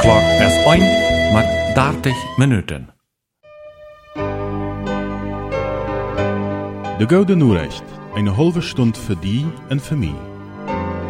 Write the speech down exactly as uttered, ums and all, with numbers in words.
klok is één met dertig minuten. De Gouden Noorrecht, een halve stond voor die en voor mij.